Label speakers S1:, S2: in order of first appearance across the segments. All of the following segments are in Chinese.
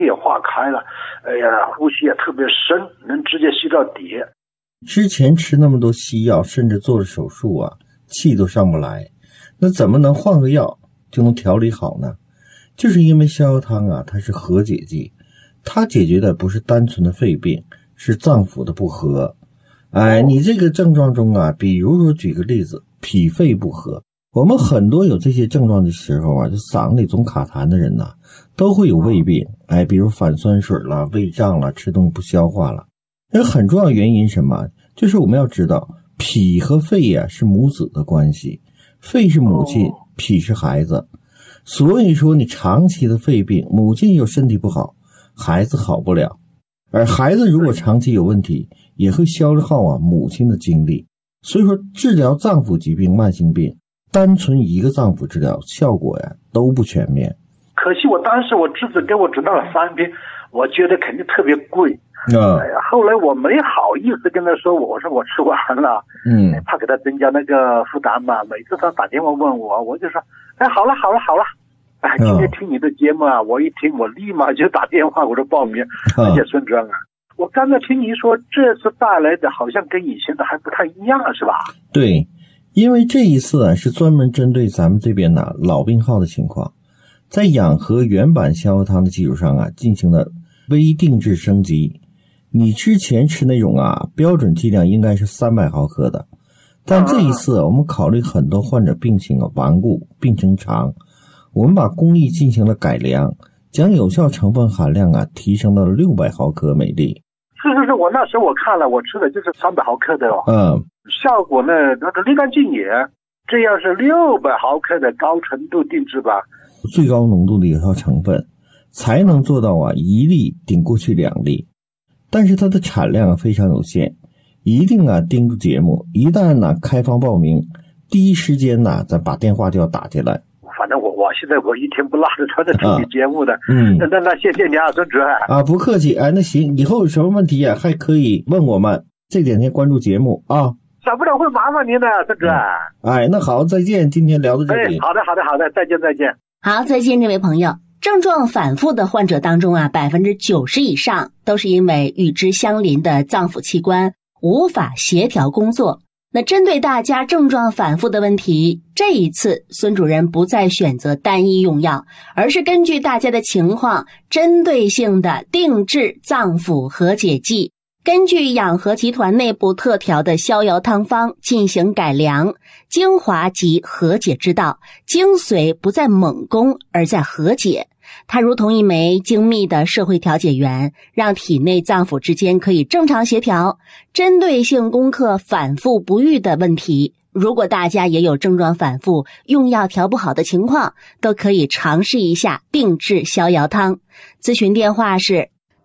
S1: 也化开了，哎呀，呼吸也特别深，能直接吸到底。
S2: 之前吃那么多西药，甚至做了手术啊，气都上不来，那怎么能换个药就能调理好呢？就是因为逍遥汤啊，它是和解剂，它解决的不是单纯的肺病，是脏腑的不和。你这个症状中啊，比如说举个例子，脾肺不和，我们很多有这些症状的时候啊，就嗓子里总卡痰的人呐，都会有胃病，比如反酸水了、胃胀了、吃东西不消化了。那很重要原因是什么？就是我们要知道，脾和肺啊是母子的关系，肺是母亲，脾是孩子。所以说你长期的肺病，母亲又身体不好，孩子好不了。而孩子如果长期有问题，也会消耗啊母亲的精力。所以说治疗脏腑疾病、慢性病，单纯一个脏腑治疗效果呀都不全面。
S1: 可惜我当时我侄子给我指导了3瓶，我觉得肯定特别贵。后来我没好意思跟他说，我说我吃完了，怕给他增加那个负担嘛。每次他打电话问我，我就说，好了。今天听你的节目啊，我一听我立马就打电话，我说报名。而且孙主任啊，我刚才听你说这次带来的好像跟以前的还不太一样，是吧？
S2: 对，因为这一次啊是专门针对咱们这边的老病号的情况，在养和原版逍遥汤的基础上啊进行了微定制升级。你之前吃那种啊标准剂量应该是300毫克的，但这一次我们考虑很多患者病情啊顽固，病程长，我们把工艺进行了改良，将有效成分含量啊提升到了600毫克每粒。
S1: 是，我那时候我看了，我吃的就是300毫克的效果呢那个立竿见影。这样是600毫克的高程度定制吧，
S2: 最高浓度的有效成分才能做到啊1粒顶过去2粒。但是它的产量非常有限，一定啊盯住节目，一旦呢开放报名，第一时间呢咱把电话就要打进来。
S1: 反正我现在我一天不落的全在听你节目的。那谢谢你啊，孙主任啊。
S2: 不客气。那行，以后有什么问题啊还可以问我们，这2天关注节目啊。
S1: 少不了会麻烦您的，孙主任。
S2: 那好，再见，今天聊到这里。
S1: 好的，再见。
S3: 好，再见，这位朋友。症状反复的患者当中啊，90%以上都是因为与之相邻的脏腑器官无法协调工作。那针对大家症状反复的问题，这一次孙主任不再选择单一用药，而是根据大家的情况，针对性的定制脏腑和解剂，根据养和集团内部特调的逍遥汤方进行改良，精华即和解之道，精髓不在猛攻，而在和解。它如同一枚精密的社会调解员，让体内脏腑之间可以正常协调，针对性攻克反复不愈的问题。如果大家也有症状反复、用药调不好的情况，都可以尝试一下定制逍遥汤。咨询电话是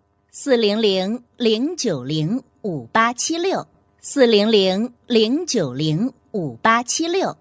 S3: 400-090-5876 400-090-5876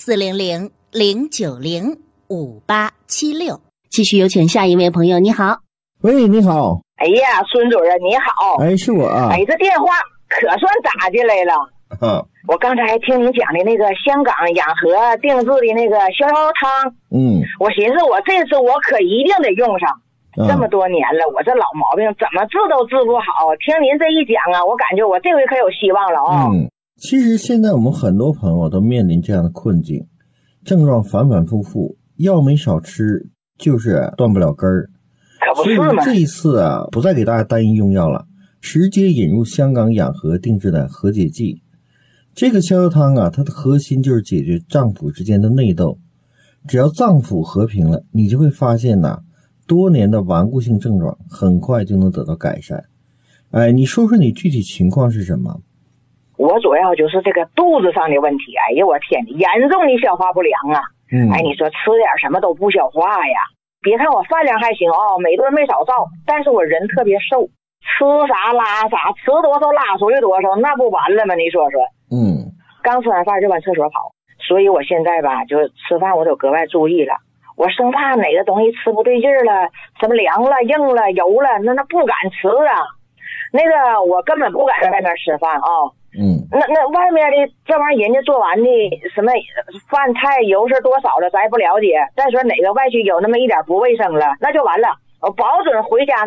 S3: 400-090-5876。继续有请下一位朋友。你好。
S2: 喂，你好。
S4: 哎呀，孙主任你好。
S2: 是我啊。
S4: 这电话可算打进来了。我刚才还听您讲的那个香港养和定制的那个逍遥汤，我寻思我这次我可一定得用上。这么多年了，我这老毛病怎么治都治不好，听您这一讲啊，我感觉我这回可有希望了啊。
S2: 其实现在我们很多朋友都面临这样的困境，症状反反复复，药没少吃，就是断不了根儿。
S4: 可不是吗？
S2: 所以这一次啊，不再给大家单一用药了，直接引入香港养和定制的和解剂。这个逍遥汤啊，它的核心就是解决脏腑之间的内斗。只要脏腑和平了，你就会发现呐，多年的顽固性症状很快就能得到改善。你说说你具体情况是什么？
S4: 我主要就是这个肚子上的问题。哎呀，我天，严重的消化不良啊！你说吃点什么都不消化呀。别看我饭量还行每顿没少造，但是我人特别瘦，吃啥拉啥，吃多少拉出去多少，那不完了吗？你说说。刚吃完饭就往厕所跑，所以我现在吧，就吃饭我都格外注意了。我生怕哪个东西吃不对劲了，什么凉了、硬了、油了，那不敢吃啊。那个我根本不敢在外面吃饭那外面的这玩意儿人家做完的什么饭菜油是多少的咱也不了解，再说哪个外区有那么一点不卫生了，那就完了， 保准回家